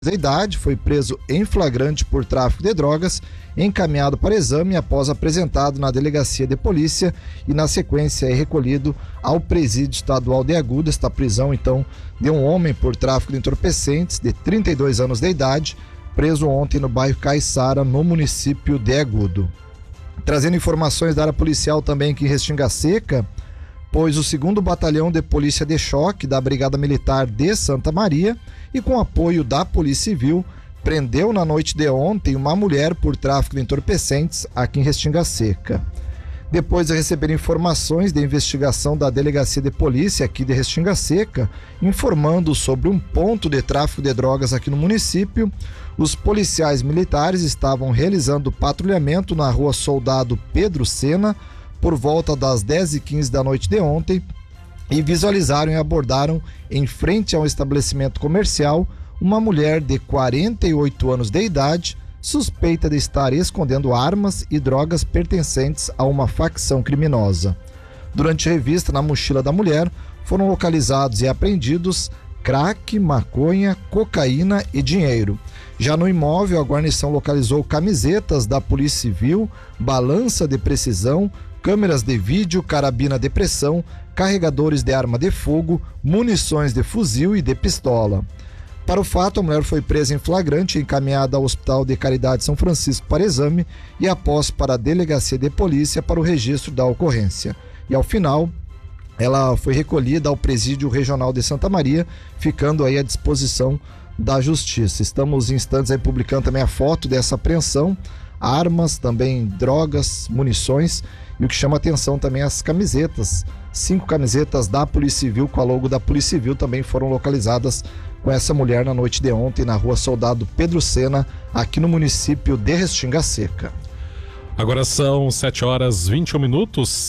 da idade, foi preso em flagrante por tráfico de drogas, encaminhado para exame após apresentado na delegacia de polícia e na sequência é recolhido ao presídio estadual de Agudo. Esta prisão então de um homem por tráfico de entorpecentes de 32 anos de idade, preso ontem no bairro Caiçara, no município de Agudo. Trazendo informações da área policial também aqui em Restinga Seca, pois o 2º Batalhão de Polícia de Choque da Brigada Militar de Santa Maria e com apoio da Polícia Civil, prendeu na noite de ontem uma mulher por tráfico de entorpecentes aqui em Restinga Seca. Depois de receber informações de investigação da Delegacia de Polícia aqui de Restinga Seca, informando sobre um ponto de tráfico de drogas aqui no município, os policiais militares estavam realizando patrulhamento na rua Soldado Pedro Sena por volta das 10h15 da noite de ontem e visualizaram e abordaram em frente a um estabelecimento comercial uma mulher de 48 anos de idade, suspeita de estar escondendo armas e drogas pertencentes a uma facção criminosa. Durante a revista na mochila da mulher, foram localizados e apreendidos crack, maconha, cocaína e dinheiro. Já no imóvel, a guarnição localizou camisetas da Polícia Civil, balança de precisão, câmeras de vídeo, carabina de pressão, carregadores de arma de fogo, munições de fuzil e de pistola. Para o fato, a mulher foi presa em flagrante e encaminhada ao Hospital de Caridade São Francisco para exame e após para a Delegacia de Polícia para o registro da ocorrência. E ao final, ela foi recolhida ao Presídio Regional de Santa Maria, ficando aí à disposição da Justiça. Estamos em instantes aí publicando também a foto dessa apreensão, armas, também drogas, munições, e o que chama atenção também as camisetas. 5 camisetas da Polícia Civil com a logo da Polícia Civil também foram localizadas com essa mulher na noite de ontem na rua Soldado Pedro Sena, aqui no município de Restinga Seca. Agora são 7h21,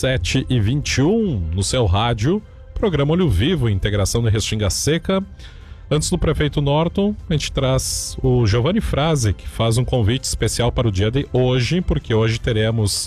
7h21 no seu rádio, programa Olho Vivo, integração de Restinga Seca. Antes do prefeito Norton, a gente traz o Giovanni Frase, que faz um convite especial para o dia de hoje, porque hoje teremos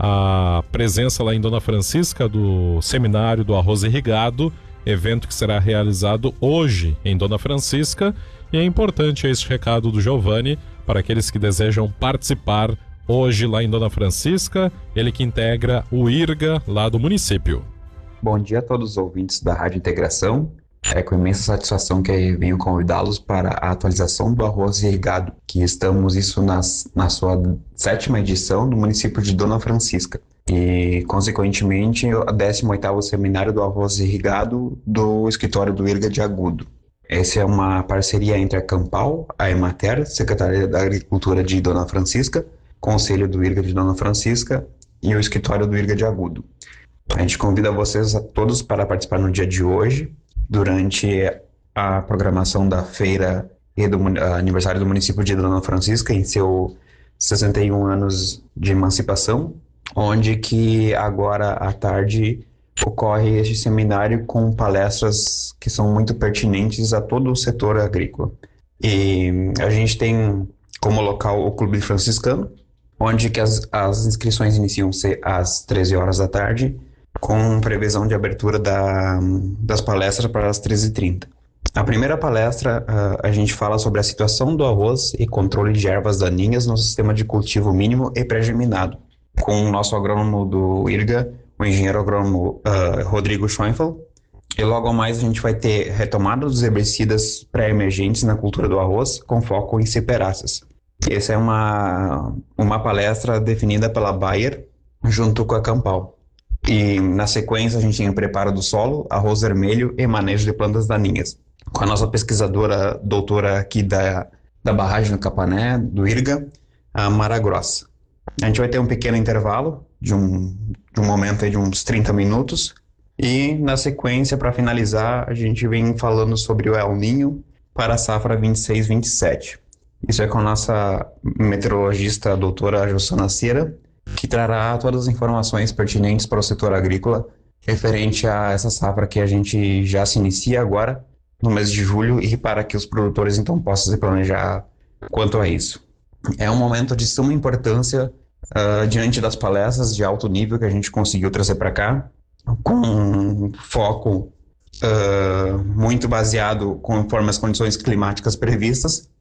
a presença lá em Dona Francisca do Seminário do Arroz Irrigado, evento que será realizado hoje em Dona Francisca, e é importante este recado do Giovanni para aqueles que desejam participar hoje lá em Dona Francisca, ele que integra o IRGA lá do município. Bom dia a todos os ouvintes da Rádio Integração. É com imensa satisfação que venho convidá-los para a atualização do arroz irrigado, que estamos na sua 7ª edição no município de Dona Francisca. E, consequentemente, o 18º Seminário do Arroz Irrigado do Escritório do IRGA de Agudo. Essa é uma parceria entre a Campal, a Emater, Secretaria da Agricultura de Dona Francisca, Conselho do IRGA de Dona Francisca e o Escritório do IRGA de Agudo. A gente convida vocês a todos para participar no dia de hoje, durante a programação da feira e do aniversário do município de Dona Francisca, em seu 61 anos de emancipação, onde que agora à tarde ocorre este seminário com palestras que são muito pertinentes a todo o setor agrícola. E a gente tem como local o Clube Franciscano, onde que as inscrições iniciam-se às 13 horas da tarde, com previsão de abertura das palestras para as 13h30. A primeira palestra, a gente fala sobre a situação do arroz e controle de ervas daninhas no sistema de cultivo mínimo e pré-germinado, com o nosso agrônomo do IRGA, o engenheiro agrônomo Rodrigo Schoenfeld. E logo mais a gente vai ter retomada dos herbicidas pré-emergentes na cultura do arroz, com foco em ciperáceas. Essa é uma palestra definida pela Bayer, junto com a Campal. E na sequência a gente tem o preparo do solo, arroz vermelho e manejo de plantas daninhas, com a nossa pesquisadora doutora aqui da barragem do Capané, do IRGA, a Mara Grossa. A gente vai ter um pequeno intervalo de um momento aí de uns 30 minutos e na sequência, para finalizar, a gente vem falando sobre o El Niño para a safra 26-27. Isso é com a nossa meteorologista, a doutora Jossana Cera, que trará todas as informações pertinentes para o setor agrícola referente a essa safra que a gente já se inicia agora, no mês de julho, e para que os produtores então possam se planejar quanto a isso. É um momento de suma importância diante das palestras de alto nível que a gente conseguiu trazer para cá, com um foco muito baseado conforme as condições climáticas previstas,